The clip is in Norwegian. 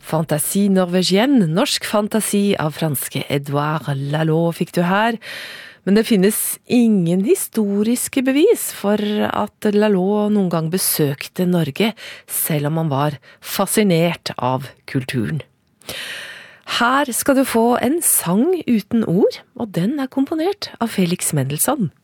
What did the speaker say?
Fantasi norvégienne, norsk fantasi av franske Edouard Laloux fikk du her. Men det finnes ingen historiske bevis for at Laloux noen gang besøkte Norge, selv om han var fascinert av kulturen. Her skal du få en sang uten ord, og den er komponert av Felix Mendelssohn.